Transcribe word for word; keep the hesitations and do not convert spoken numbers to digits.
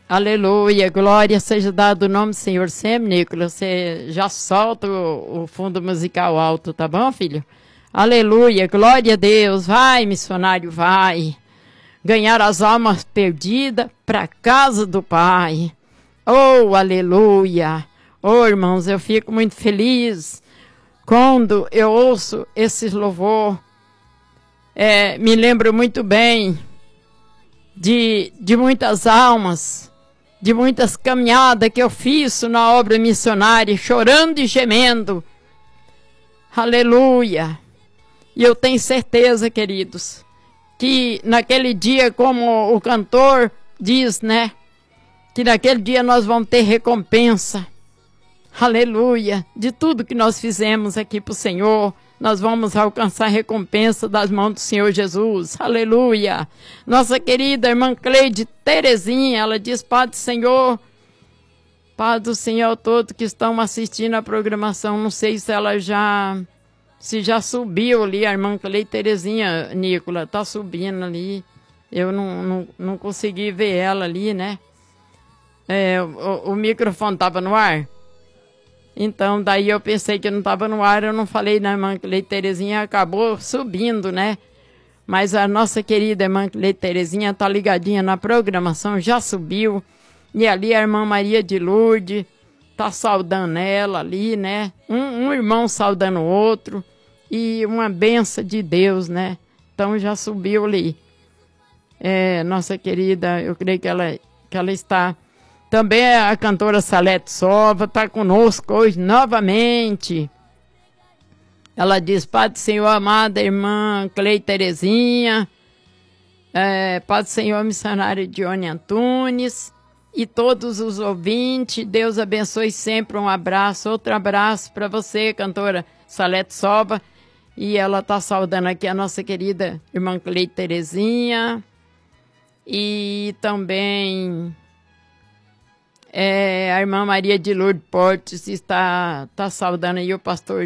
Aleluia, glória seja dado o nome do Senhor sempre, Nicolas. Você já solta o, o fundo musical alto, tá bom, filho? Aleluia, glória a Deus. Vai, missionário, vai. Ganhar as almas perdidas para casa do Pai. Oh, aleluia. Oh, irmãos, eu fico muito feliz quando eu ouço esses louvor. É, me lembro muito bem de, de muitas almas, de muitas caminhadas que eu fiz na obra missionária, chorando e gemendo. Aleluia. E eu tenho certeza, queridos, que naquele dia, como o cantor diz, né? Que naquele dia nós vamos ter recompensa. Aleluia. De tudo que nós fizemos aqui para o Senhor, nós vamos alcançar recompensa das mãos do Senhor Jesus. Aleluia. Nossa querida irmã Cleide Terezinha, ela diz: Pai do Senhor, Pai do Senhor, todos que estão assistindo a programação, não sei se ela já, se já subiu ali, a irmã Cleide Terezinha, Nicola, tá subindo ali. Eu não, não, não consegui ver ela ali, né? É, o, o microfone estava no ar? Então, daí eu pensei que não estava no ar, eu não falei na irmã Cleide Terezinha, acabou subindo, né? Mas a nossa querida irmã Cleide Terezinha está ligadinha na programação, já subiu. E ali a irmã Maria de Lourdes está saudando ela ali, né? Um, um irmão saudando o outro. E uma benção de Deus, né? Então já subiu ali. É, nossa querida, eu creio que ela, que ela está... Também a cantora Salete Sova está conosco hoje novamente. Ela diz: Pai do Senhor, amada irmã Cleide Terezinha, é, Pai do Senhor, missionário Dione Antunes e todos os ouvintes, Deus abençoe sempre. Um abraço, outro abraço para você, cantora Salete Sova. E ela está saudando aqui a nossa querida irmã Cleide Terezinha e também... É, a irmã Maria de Lourdes Portes está, está saudando aí o pastor